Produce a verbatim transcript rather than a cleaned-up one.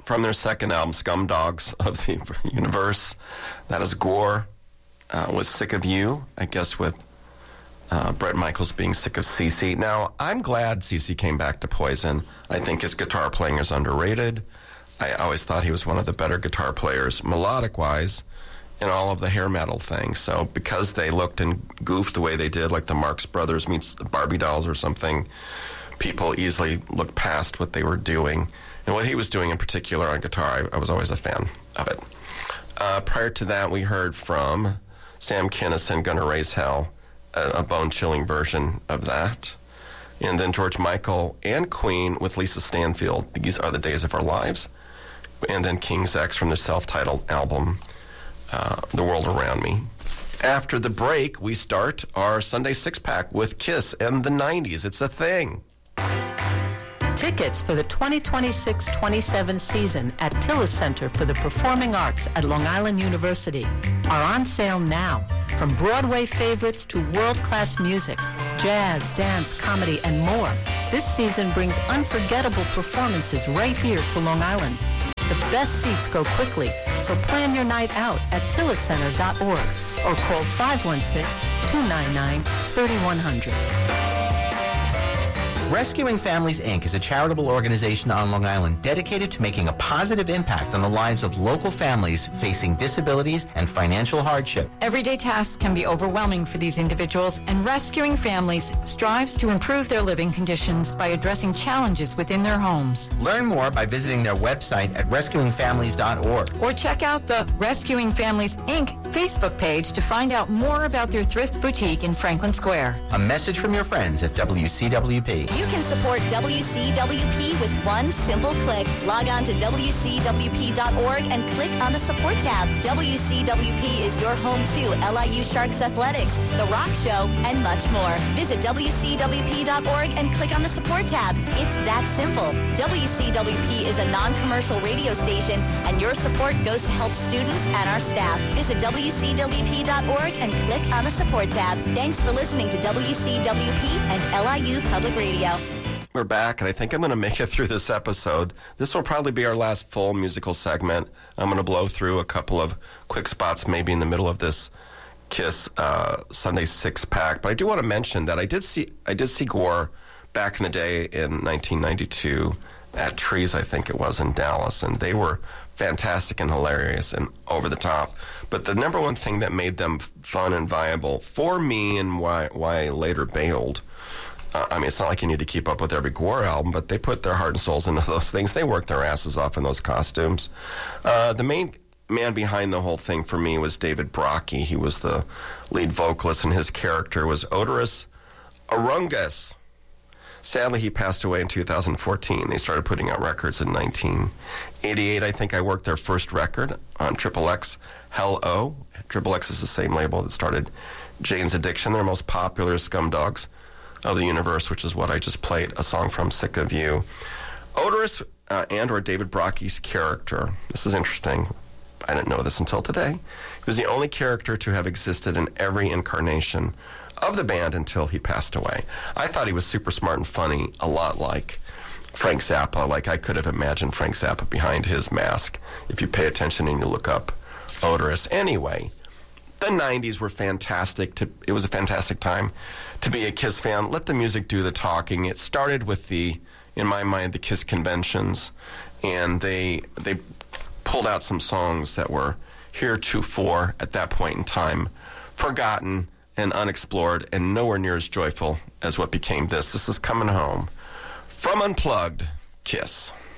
from their second album, Scum Dogs of the Universe. That is Gore. Uh, was Sick of You, I guess, with uh, Bret Michaels being sick of CeCe. Now, I'm glad CeCe came back to Poison. I think his guitar playing is underrated. I always thought he was one of the better guitar players, melodic-wise, in all of the hair metal things. So because they looked and goofed the way they did, like the Marx Brothers meets the Barbie dolls or something, people easily looked past what they were doing. And what he was doing in particular on guitar, I, I was always a fan of it. Uh, prior to that, we heard from Sam Kinison, Gonna Raise Hell, a, a bone-chilling version of that. And then George Michael and Queen with Lisa Stanfield, These Are the Days of Our Lives. And then King's X from their self-titled album, uh, The World Around Me. After the break, we start our Sunday six-pack with Kiss and the nineties. It's a thing. Tickets for the twenty twenty-six twenty-seven season at Tillis Center for the Performing Arts at Long Island University are on sale now. From Broadway favorites to world-class music, jazz, dance, comedy, and more, this season brings unforgettable performances right here to Long Island. The best seats go quickly, so plan your night out at tillis center dot org or call five one six, two nine nine, three one zero zero. Rescuing Families, Incorporated is a charitable organization on Long Island dedicated to making a positive impact on the lives of local families facing disabilities and financial hardship. Everyday tasks can be overwhelming for these individuals, and Rescuing Families strives to improve their living conditions by addressing challenges within their homes. Learn more by visiting their website at rescuing families dot org. Or check out the Rescuing Families, Incorporated Facebook page to find out more about their thrift boutique in Franklin Square. A message from your friends at W C W P. You can support W C W P with one simple click. Log on to W C W P dot org and click on the support tab. W C W P is your home to L I U Sharks Athletics, The Rock Show, and much more. Visit W C W P dot org and click on the support tab. It's that simple. W C W P is a non-commercial radio station, and your support goes to help students and our staff. Visit W C W P dot org and click on the support tab. Thanks for listening to W C W P and L I U Public Radio. We're back, and I think I'm going to make it through this episode. This will probably be our last full musical segment. I'm going to blow through a couple of quick spots maybe in the middle of this Kiss uh, Sunday six-pack. But I do want to mention that I did see I did see Gore back in the day in nineteen ninety-two at Trees, I think it was, in Dallas, and they were fantastic and hilarious and over the top. But the number one thing that made them fun and viable for me, and why, why I later bailed, Uh, I mean, it's not like you need to keep up with every Gore album, but they put their heart and souls into those things. They worked their asses off in those costumes. Uh, the main man behind the whole thing for me was David Brockie. He was the lead vocalist, and his character was Oderus Urungus. Sadly, he passed away in two thousand fourteen. They started putting out records in nineteen eighty-eight. I think I worked their first record on Triple X, Hell O. Triple X is the same label that started Jane's Addiction. Their most popular is Scum Dogs of the Universe, which is what I just played a song from, Sick of You. Oderus uh, and or David Brockie's character, this is interesting, I didn't know this until today, he was the only character to have existed in every incarnation of the band until he passed away. I thought he was super smart and funny, a lot like Frank Zappa. Like, I could have imagined Frank Zappa behind his mask if you pay attention and you look up Oderus. Anyway, the nineties were fantastic. To, it was a fantastic time to be a Kiss fan. Let the music do the talking. It started with the, in my mind, the Kiss conventions, and they they pulled out some songs that were heretofore, at that point in time, forgotten and unexplored, and nowhere near as joyful as what became this. This is Coming Home from Unplugged, Kiss.